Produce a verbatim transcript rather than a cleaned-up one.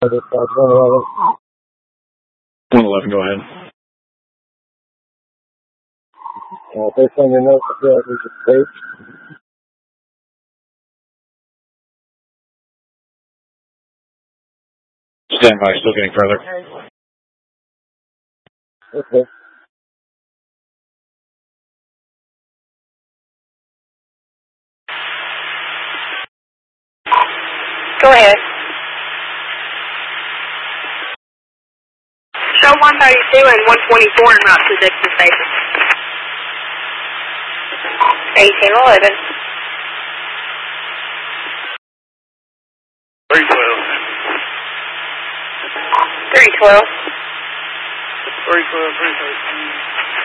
one eleven, go ahead. Uh, based on your notes, I feel like we should wait. Stand by, still getting further. Okay. Go ahead. Show one thirty-two and one twenty-four en route to Dixon Station. eighteen eleven. three twelve. three twelve. three twelve, three thirteen.